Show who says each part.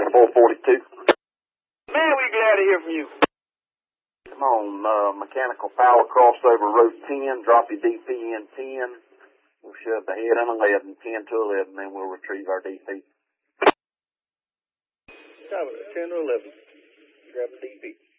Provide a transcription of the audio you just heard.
Speaker 1: 442.
Speaker 2: Man, we glad to hear from you.
Speaker 1: Come on, mechanical power crossover road 10, drop your DP in 10. We'll shove the head in 11, 10 to 11, then we'll retrieve our DP.
Speaker 2: Copy, 10 to 11. Grab the DP.